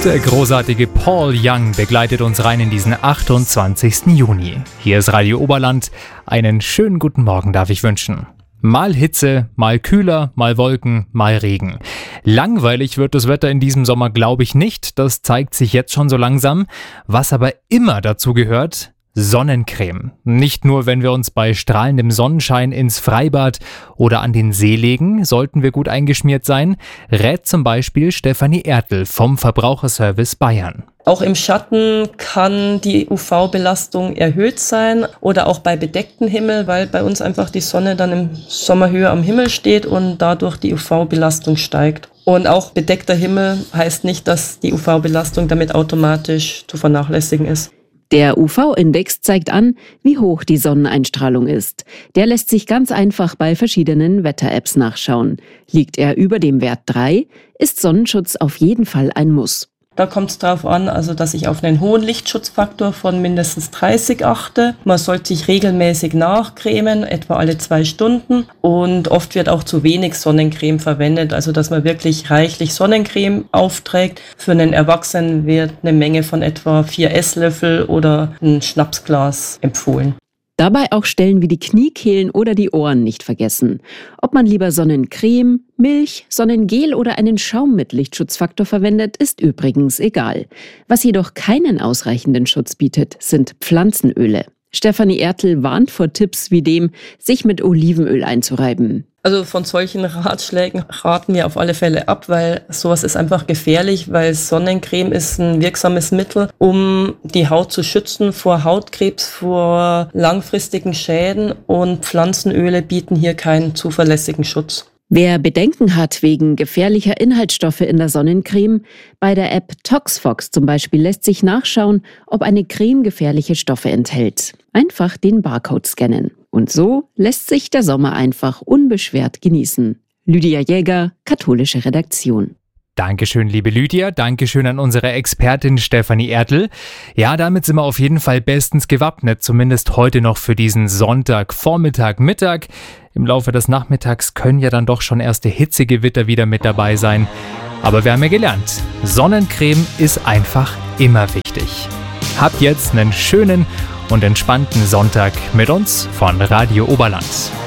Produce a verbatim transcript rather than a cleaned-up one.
Der großartige Paul Young begleitet uns rein in diesen achtundzwanzigsten Juni. Hier ist Radio Oberland. Einen schönen guten Morgen darf ich wünschen. Mal Hitze, mal kühler, mal Wolken, mal Regen. Langweilig wird das Wetter in diesem Sommer, glaube ich, nicht. Das zeigt sich jetzt schon so langsam. Was aber immer dazu gehört: Sonnencreme. Nicht nur, wenn wir uns bei strahlendem Sonnenschein ins Freibad oder an den See legen, sollten wir gut eingeschmiert sein, rät zum Beispiel Stefanie Ertl vom Verbraucherservice Bayern. Auch im Schatten kann die U V-Belastung erhöht sein oder auch bei bedecktem Himmel, weil bei uns einfach die Sonne dann im Sommer höher am Himmel steht und dadurch die U V-Belastung steigt. Und auch bedeckter Himmel heißt nicht, dass die U V-Belastung damit automatisch zu vernachlässigen ist. Der U V-Index zeigt an, wie hoch die Sonneneinstrahlung ist. Der lässt sich ganz einfach bei verschiedenen Wetter-Apps nachschauen. Liegt er über dem Wert drei, ist Sonnenschutz auf jeden Fall ein Muss. Da kommt es darauf an, also dass ich auf einen hohen Lichtschutzfaktor von mindestens dreißig achte. Man sollte sich regelmäßig nachcremen, etwa alle zwei Stunden. Und oft wird auch zu wenig Sonnencreme verwendet, also dass man wirklich reichlich Sonnencreme aufträgt. Für einen Erwachsenen wird eine Menge von etwa vier Esslöffel oder ein Schnapsglas empfohlen. Dabei auch Stellen wie die Kniekehlen oder die Ohren nicht vergessen. Ob man lieber Sonnencreme, Milch, Sonnengel oder einen Schaum mit Lichtschutzfaktor verwendet, ist übrigens egal. Was jedoch keinen ausreichenden Schutz bietet, sind Pflanzenöle. Stefanie Ertl warnt vor Tipps wie dem, sich mit Olivenöl einzureiben. Also von solchen Ratschlägen raten wir auf alle Fälle ab, weil sowas ist einfach gefährlich, weil Sonnencreme ist ein wirksames Mittel, um die Haut zu schützen vor Hautkrebs, vor langfristigen Schäden, und Pflanzenöle bieten hier keinen zuverlässigen Schutz. Wer Bedenken hat wegen gefährlicher Inhaltsstoffe in der Sonnencreme, bei der App Toxfox zum Beispiel lässt sich nachschauen, ob eine Creme gefährliche Stoffe enthält. Einfach den Barcode scannen. Und so lässt sich der Sommer einfach unbeschwert genießen. Lydia Jäger, Katholische Redaktion. Dankeschön, liebe Lydia. Dankeschön an unsere Expertin Stefanie Ertl. Ja, damit sind wir auf jeden Fall bestens gewappnet, zumindest heute noch für diesen Sonntag, Vormittag, Mittag. Im Laufe des Nachmittags können ja dann doch schon erste Hitzegewitter wieder mit dabei sein. Aber wir haben ja gelernt, Sonnencreme ist einfach immer wichtig. Habt jetzt einen schönen und entspannten Sonntag mit uns von Radio Oberland.